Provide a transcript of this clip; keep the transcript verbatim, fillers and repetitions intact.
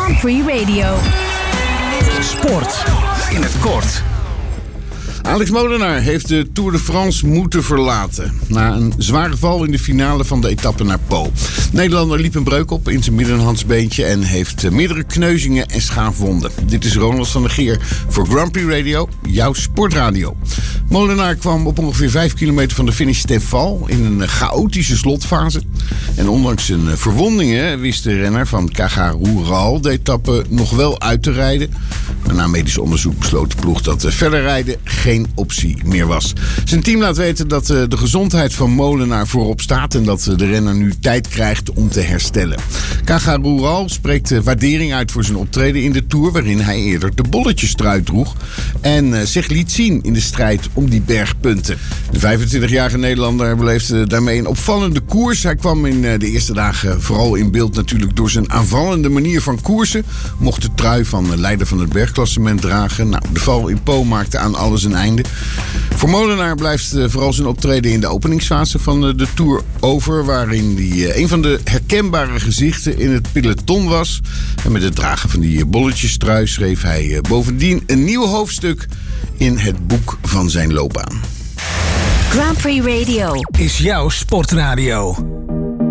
Grand Prix Radio. Sport in het kort. Alex Molenaar heeft de Tour de France moeten verlaten. Na een zware val in de finale van de etappe naar Po. Nederlander liep een breuk op in zijn middenhandsbeentje en heeft meerdere kneuzingen en schaafwonden. Dit is Ronald van der Geer voor Grand Prix Radio, jouw sportradio. Molenaar kwam op ongeveer vijf kilometer van de finish ten val in een chaotische slotfase. En ondanks zijn verwondingen wist de renner van K G Roural de etappe nog wel uit te rijden. Maar na medisch onderzoek besloot de ploeg dat verder rijden geen optie meer was. Zijn team laat weten dat de gezondheid van Molenaar voorop staat en dat de renner nu tijd krijgt om te herstellen. K G Roural spreekt waardering uit voor zijn optreden in de Tour, waarin hij eerder de bolletjestrui droeg en zich liet zien in de strijd om die bergpunten. De vijfentwintigjarige Nederlander beleefde daarmee een opvallende koers. Hij kwam in de eerste dagen vooral in beeld natuurlijk door zijn aanvallende manier van koersen. Mocht de trui van leider van het bergklassement dragen. Nou, de val in Po maakte aan alles een einde. Voor Molenaar blijft vooral zijn optreden in de openingsfase van de Tour over, waarin hij een van de herkenbare gezichten in het peloton was. En met het dragen van die bolletjestrui schreef hij bovendien een nieuw hoofdstuk in het boek van zijn loopbaan. Grand Prix Radio is jouw sportradio.